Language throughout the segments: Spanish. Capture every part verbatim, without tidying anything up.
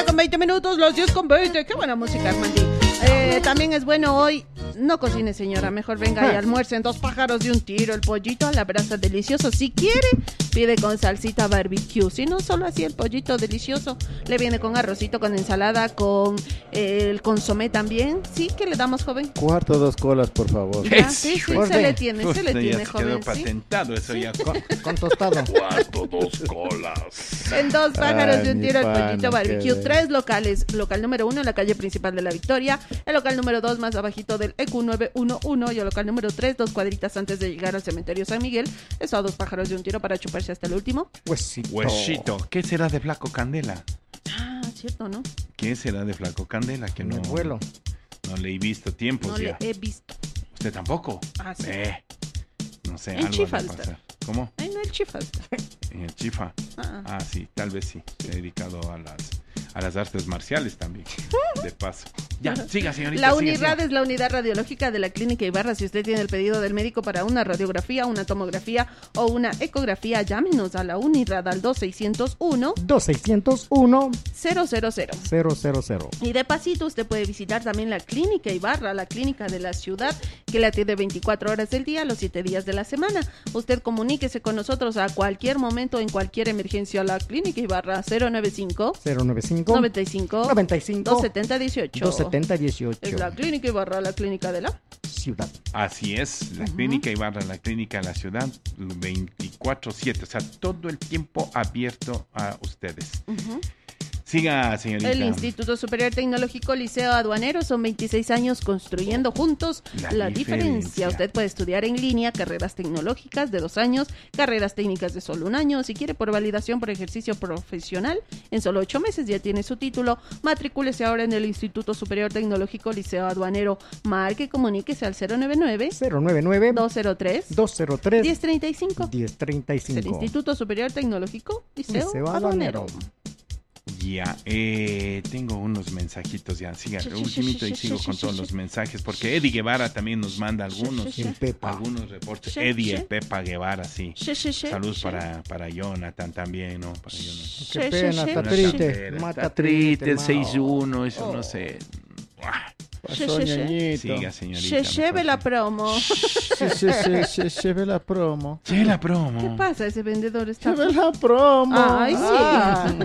una con veinte minutos, las diez con veinte. Qué buena música, Armandi. Eh, también es bueno hoy. No cocine, señora. Mejor venga y almuerce en dos pájaros de un tiro. El pollito a la brasa delicioso. Si quiere, pide con salsita barbecue. Si no, solo así el pollito delicioso. Le viene con arrocito, con ensalada, con eh, el consomé también. Sí, ¿qué le damos, joven? Cuarto, dos colas, por favor. Ya, sí, sí, se le tiene, se le Usted tiene, ya joven. quedó ¿sí? patentado eso ya. Con, con tostado. Cuarto, dos colas. En dos pájaros Ay, de un mi tiro el pana, pollito qué barbecue. bello. Tres locales. Local número uno en la calle principal de la Victoria. El local número dos más abajito del E Q nueve uno uno. Y el local número tres, dos cuadritas antes de llegar al cementerio San Miguel. Eso a dos pájaros de un tiro para chuparse hasta el último. Huesito. Huesito. ¿Qué será de Flaco Candela? Ah, cierto, ¿no? ¿Qué será de Flaco Candela? Que Mi no, abuelo. no le he visto tiempos No ya. le he visto. ¿Usted tampoco? Ah, sí. Eh, no sé, En algo Chifa ha de está. pasar. ¿Cómo? Ay, no, el chifas. En el Chifa. Ah. Ah, sí, tal vez sí. Se ha dedicado a las, a las artes marciales también. De paso. Ya, siga, señorita. La siga, UNIRAD siga. es la unidad radiológica de la Clínica Ibarra. Si usted tiene el pedido del médico para una radiografía, una tomografía o una ecografía, llámenos a la UNIRAD al dos seiscientos uno dos seiscientos uno cero cero cero. cero cero cero. Y de pasito usted puede visitar también la Clínica Ibarra, la clínica de la ciudad, que la atiende veinticuatro horas del día, los siete días de la semana. Usted comuníquese con nosotros a cualquier momento, en cualquier emergencia. La Clínica Ibarra, cero noventa y cinco, cero noventa y cinco noventa y cinco, noventa y cinco doscientos setenta dieciocho. doscientos setenta dieciocho. Es la Clínica Ibarra, la clínica de la Ciudad. Así es, la clínica Ibarra, la clínica de la ciudad, veinticuatro siete, o sea, todo el tiempo abierto a ustedes. Ujú. Siga, señorita. El Instituto Superior Tecnológico Liceo Aduanero, son veintiséis años construyendo juntos la, La diferencia. diferencia. Usted puede estudiar en línea carreras tecnológicas de dos años, carreras técnicas de solo un año. Si quiere por validación por ejercicio profesional, en solo ocho meses ya tiene su título. Matricúlese ahora en el Instituto Superior Tecnológico Liceo Aduanero. Marque, comuníquese al cero noventa y nueve, cero noventa y nueve dos cero tres, dos cero tres diez treinta y cinco. diez treinta y Es el cinco. Instituto Superior Tecnológico Liceo, Liceo Aduanero. Aduanero. Ya, eh, tengo unos mensajitos ya. Siga, Sí, sí, ultimito sí, y sí, sigo sí, con sí, todos sí. los mensajes, porque Eddie Guevara también nos manda algunos, Sí, sí, El Pepa. algunos reportes. Sí, Eddie, sí. el Pepa Guevara, sí. Sí, sí, sí, Saludos sí. para, para Jonathan también, ¿no? Para Jonathan. Sí, Qué sí, pena, sí. está Jonathan triste. Pérez. Mata Está triste, triste, el mao. seis uno, eso Oh. no sé. Ah, Sí, Pasó, sí, sí. ñañito. Siga, señorita. Se lleve mejor. la promo. Sí, sí, sí, sí, se ve la promo. Sí, la promo. ¿Qué pasa? Ese vendedor está... Se ve la promo. Ay, sí. Ah.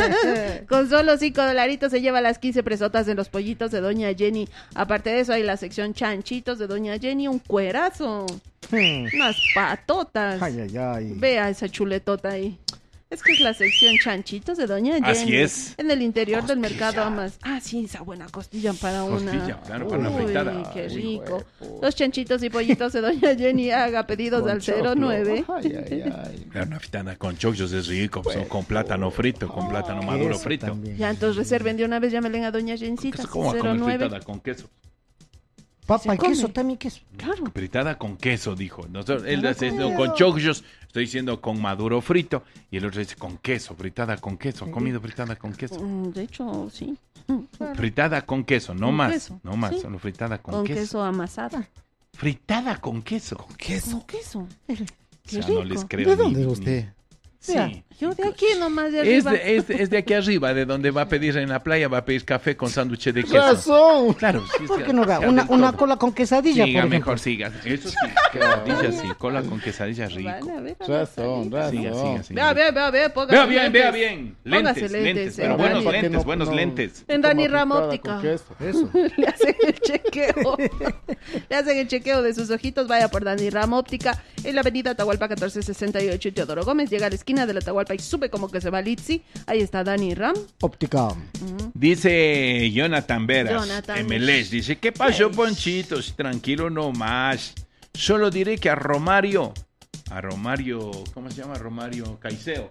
Con solo cinco dolaritos se lleva las quince presotas de los pollitos de Doña Jenny. Aparte de eso hay la sección chanchitos de Doña Jenny, un cuerazo, Hmm. unas patotas. Ay, ay, ay. Vea esa chuletota ahí. Es que es la sección chanchitos de Doña Jenny. Así es. En el interior del Costilla. mercado más. Ah, sí, esa buena costilla para una. Costilla, claro, para una Uy, fritada. qué Uy, rico. huevo. Los chanchitos y pollitos de Doña Jenny, haga pedidos Con al cero choclo. nueve. Ay, ay, ay. Claro, una fritada con choclos es rico, pues, con plátano frito, con plátano maduro Queso frito. también. Ya, entonces reserven de una vez, llámenle a Doña Jencita. Queso, ¿cómo va a cero comer nueve. fritada con queso? Papa y Se come. queso, también queso. Claro. Fritada con queso, dijo. Nosotros, él dice no, con choclos, estoy diciendo con maduro frito, y el otro dice con queso, fritada con queso. ¿Han comido fritada con queso? Mm, De hecho, sí. Fritada con queso, no Con más. queso, No más, sí. solo fritada con, Con queso. queso amasada. Fritada con queso. Con queso. O Qué sea, no rico. les creo. ¿De ni- dónde es ni- usted? Sí. Yo de aquí nomás de Es arriba. de, es, de, es de aquí arriba, de donde va a pedir en la playa, va a pedir café con sándwich de queso. Razón. Claro, sí, ¿Por sí, qué no sí, da sí, una, del una todo. cola con quesadilla, Siga, por ejemplo? mejor siga. Eso sí, quesadilla sí, cola con quesadilla rico. Van a ver, Razón, Siga, siga, razón. siga. Vea, vea, vea, vea, póngase Vea bien, lentes. vea bien. Póngase Lentes, lentes, lentes, eh, pero Dani. buenos Para que lentes, no- buenos no- lentes. En Dani Como Ram fritada Óptica. con queso, Eso. Le hacen el chequeo. Le hacen el chequeo de sus ojitos. Vaya por Dani Ram Óptica. En la avenida Atahualpa catorce sesenta y ocho, Teodoro Gómez. Llega a la esquina de la Atahualpa y sube como que se va a Litsi. Ahí está Dani Ram. Óptica. Dice Jonathan Veras, Jonathan. M L S, dice, ¿qué pasó, Ponchitos? Tranquilo nomás. Solo diré que a Romario, a Romario, ¿cómo se llama? Romario Caicedo.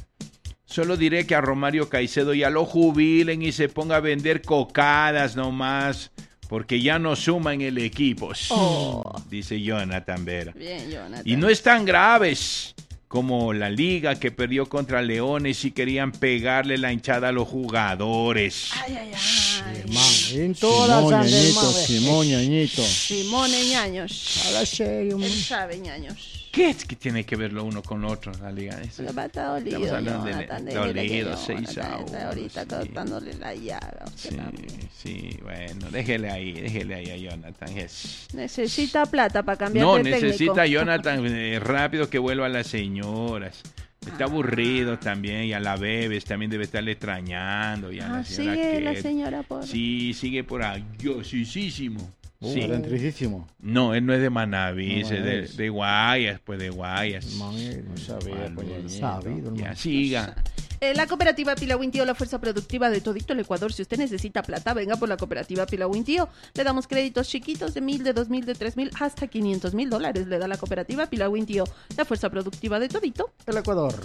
Solo diré que a Romario Caicedo ya lo jubilen y se ponga a vender cocadas nomás, porque ya no suma en el equipo. Oh. Dice Jonathan Veras. Bien, Jonathan. Y no están graves como la liga que perdió contra Leones y querían pegarle la hinchada a los jugadores. Ay, ay, ay. Man, en todas Simón, andes, ñañito, man. Simón, ñañito. Simone Ñaños. Habla serio, man. Él sabe, Ñaños. ¿Qué es que tiene que ver lo uno con lo otro la liga? Eso es- Pero está dolido, Estamos hablando de- Jonathan, de déjele que dolido, seis Jonathan a está uno, ahorita sí. cortándole la llaga. Sí, usted no- sí, bueno, déjele ahí, déjele ahí a Jonathan. Es- Necesita plata para cambiar No, de técnico. necesita Jonathan eh, rápido que vuelva a las señoras. Está Ah. aburrido también, y a la Bebes también debe estarle extrañando. Y a Ah, la señora sigue la que- señora por... Sí, sigue por ahí. Yo, sí, sí, sí. Uh, Sí. Adentricísimo. No, él no es de Manaví, No es de, es. de Guayas, pues de Guayas. Mami, no sabía, Mano, pues, no sabido, Ya, hermano. siga. Eh, la cooperativa Pilauín Tío, la fuerza productiva de todito el Ecuador. Si usted necesita plata, venga por la cooperativa Pilauín Tío. Le damos créditos chiquitos de mil, de dos mil, de tres mil, hasta quinientos mil dólares. Le da la cooperativa Pilauín Tío, la fuerza productiva de todito. El Ecuador.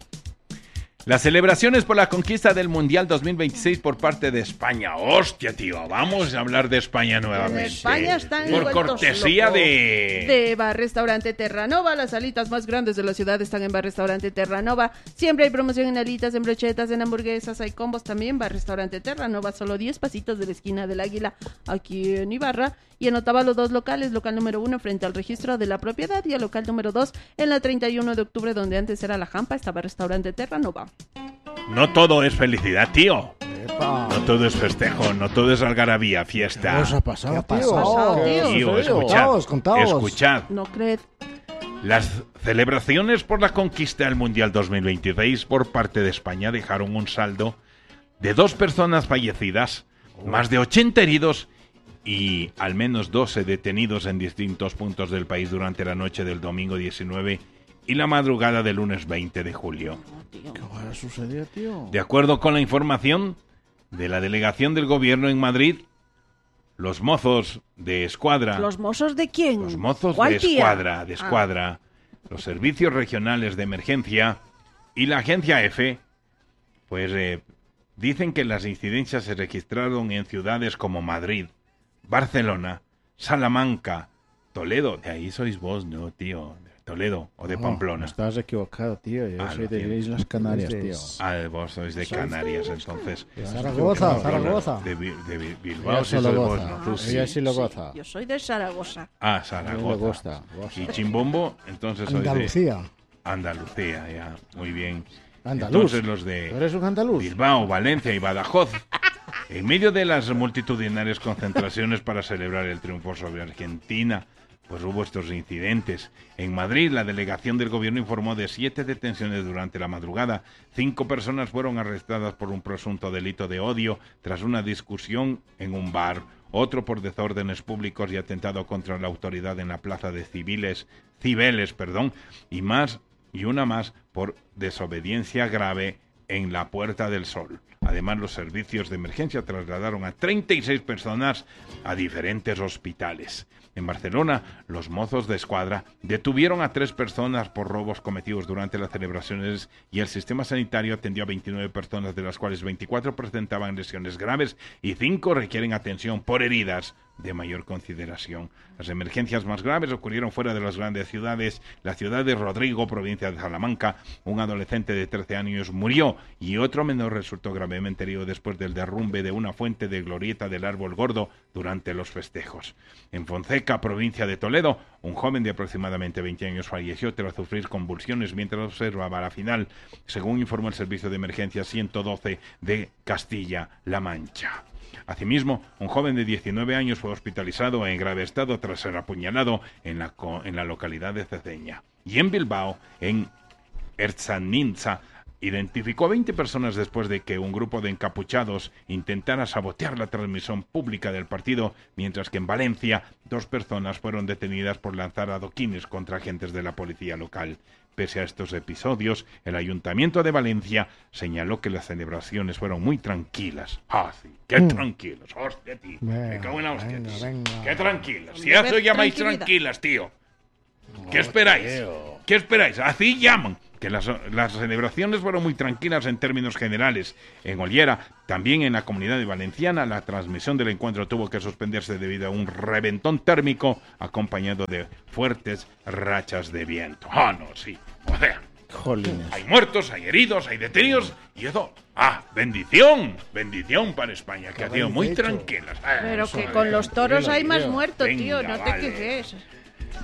Las celebraciones por la conquista del Mundial dos mil veintiséis por parte de España. Hostia, tío, vamos a hablar de España nuevamente. España están Por vueltos cortesía locos. de... De Bar Restaurante Terranova. Las alitas más grandes de la ciudad están en Bar Restaurante Terranova. Siempre hay promoción en alitas, en brochetas, en hamburguesas, hay combos también. Bar Restaurante Terranova, solo diez pasitos de la esquina del Águila, aquí en Ibarra. Y en Otavalo, dos locales, local número uno frente al registro de la propiedad y el local número dos en la treinta y uno de octubre, donde antes era la Jampa, estaba Restaurante Terranova. No todo es felicidad, tío. Epa. No todo es festejo, no todo es algarabía, fiesta. ¿Qué os ha pasado, ¿Qué ha tío? pasado, ¿Qué tío? os ha Tío, sucedido? escuchad, Contaos, contaos. escuchad. ¿No crees? Las celebraciones por la conquista del Mundial dos mil veintiséis por parte de España dejaron un saldo de dos personas fallecidas, más de ochenta heridos y al menos doce detenidos en distintos puntos del país durante la noche del domingo diecinueve y la madrugada del lunes veinte de julio. ¿Qué va a suceder, tío? De acuerdo con la información de la delegación del gobierno en Madrid, los mozos de escuadra... ¿Los mozos de quién? Los mozos ¿Cuál de tía? escuadra, de Ah. escuadra, los servicios regionales de emergencia y la agencia EFE, pues eh, dicen que las incidencias se registraron en ciudades como Madrid, Barcelona, Salamanca, Toledo. De ahí sois vos, ¿no, tío? De Toledo o de No, Pamplona. Estás equivocado, tío. Yo Ah, soy lo de siento. Islas Canarias, Eres de- tío. Ah, vos sois de Canarias, entonces. De Zaragoza, No, Zaragoza. De, Bi- de Bi- Bilbao, Ella sí solo sois vos, goza. ¿no? Tú sí. Ella sí lo goza. Yo soy de Zaragoza. Ah, A mí me Zaragoza. gusta, goza. Y Chimbombo, entonces sois de... Andalucía. Andalucía, ya, muy bien. Andaluz. Entonces los ¿Tú de eres un andaluz? Bilbao, Valencia y Badajoz, en medio de las multitudinarias concentraciones para celebrar el triunfo sobre Argentina, pues hubo estos incidentes. En Madrid, la delegación del gobierno informó de siete detenciones durante la madrugada. Cinco personas fueron arrestadas por un presunto delito de odio tras una discusión en un bar. Otro por desórdenes públicos y atentado contra la autoridad en la plaza de Civiles, Cibeles, perdón, y más y una más por desobediencia grave en la Puerta del Sol. Además, los servicios de emergencia trasladaron a treinta y seis personas a diferentes hospitales. En Barcelona, los mozos de escuadra detuvieron a tres personas por robos cometidos durante las celebraciones y el sistema sanitario atendió a veintinueve personas, de las cuales veinticuatro presentaban lesiones graves y cinco requieren atención por heridas de mayor consideración. Las emergencias más graves ocurrieron fuera de las grandes ciudades. La ciudad de Rodrigo, provincia de Salamanca, un adolescente de trece años murió y otro menor resultó gravemente herido después del derrumbe de una fuente de glorieta del Árbol Gordo durante los festejos. En Fonseca, provincia de Toledo, un joven de aproximadamente veinte años falleció tras sufrir convulsiones mientras observaba la final, según informó el servicio de emergencia ciento doce de Castilla-La Mancha. Asimismo, un joven de diecinueve años fue hospitalizado en grave estado tras ser apuñalado en la, co- en la localidad de Cerdeña. Y en Bilbao, en Ertzaintza, identificó a veinte personas después de que un grupo de encapuchados intentara sabotear la transmisión pública del partido, mientras que en Valencia dos personas fueron detenidas por lanzar adoquines contra agentes de la policía local. Pese a estos episodios, el Ayuntamiento de Valencia señaló que las celebraciones fueron muy tranquilas. ¡Ah, sí! ¡Qué Mm. tranquilas! ¡Hostia, tío! Me Venga, cago en la hostia, venga, tío. venga. ¡Qué tranquilas! Si Hombre, a eso llamáis tranquilidad. tranquilas, tío. ¿Qué esperáis? ¿Qué esperáis? Así llaman. Que las, las celebraciones fueron muy tranquilas en términos generales. En Ollera, también en la Comunidad de Valenciana, la transmisión del encuentro tuvo que suspenderse debido a un reventón térmico acompañado de fuertes rachas de viento. Ah, no, sí. O sea, Jolines. hay muertos, hay heridos, hay detenidos y eso. Ah, bendición. Bendición para España, que ha sido muy hecho. tranquilas. Ah, Pero eso, que eh. con los toros hay más tío. muertos, Venga, tío. No te vale. quejes.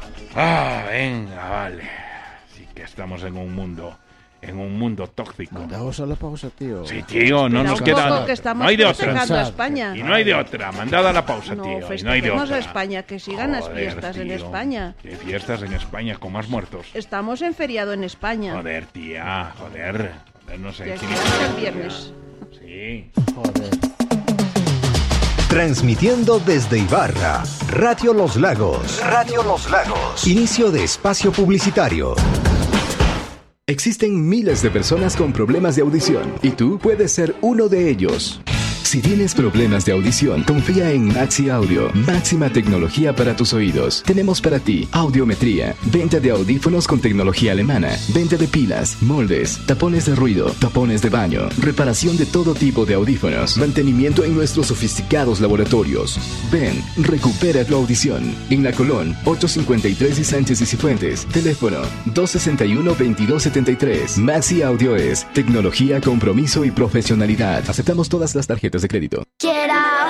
Ah, venga, vale. Sí que estamos en un mundo, en un mundo tóxico. Mandamos a la pausa, tío. Sí, tío, no Espera nos un queda... poco, que estamos no hay de otra. festejando a España. Y no hay de otra. Mandad a la pausa, No, tío. Y no hay de festejemos otra. a España, que sigan las Joder, fiestas en tío. España. ¿Qué fiestas en España con más muertos? Estamos en feriado en España. Joder, tía, joder. Joder, no sé. Ya quién estamos es. el viernes. Sí. Joder. Transmitiendo desde Ibarra, Radio Los Lagos. Radio Los Lagos. Inicio de espacio publicitario. Existen miles de personas con problemas de audición y tú puedes ser uno de ellos. Si tienes problemas de audición, confía en Maxi Audio. Máxima tecnología para tus oídos. Tenemos para ti audiometría, venta de audífonos con tecnología alemana, venta de pilas, moldes, tapones de ruido, tapones de baño, reparación de todo tipo de audífonos, mantenimiento en nuestros sofisticados laboratorios. Ven, recupera tu audición. En La Colón, ocho cincuenta y tres y Sánchez y Cifuentes. Teléfono dos sesenta y uno, veintidós setenta y tres. Maxi Audio es tecnología, compromiso y profesionalidad. Aceptamos todas las tarjetas de crédito. Get out.